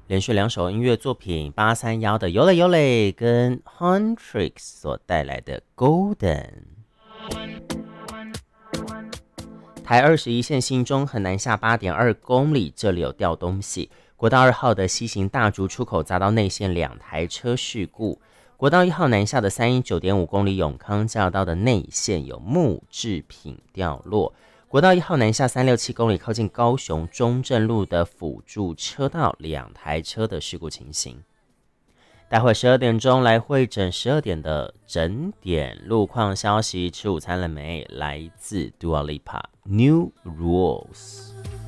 连续两首音乐作品831的 Yole Yole 跟 Huntrix 所带来的 Golden。台21线新中横南下8.2公里，这里有掉东西。国道2号的西行大竹出口砸到内线2台车事故。国道1号南下的319.5公里永康交流道的内线有木制品掉落。国道1号南下367公里靠近高雄中正路的辅助车道2台车的事故情形。待会12点钟来会诊12点的整点路况消息。吃午餐了没？来自 Dua Lipa New Rules。